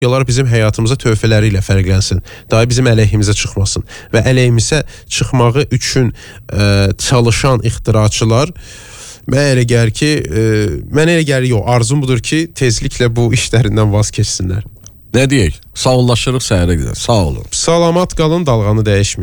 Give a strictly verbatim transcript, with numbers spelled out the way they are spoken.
Yalar bizim həyatımıza töhfələri ilə fərqlənsin. Daha bizim əleyhimizə çıxmasın. Və əleyhimizə çıxmağı üçün e, çalışan ixtiraçılar mən elə gəlir ki, e, mən elə gəlir, yox, arzum budur ki, tezliklə bu işlərindən vaz keçsinlər. Nə deyək? Sağollaşırıq, səhərə qədər. Sağ olun. Salamat qalın, dalğanı dəyişməyin.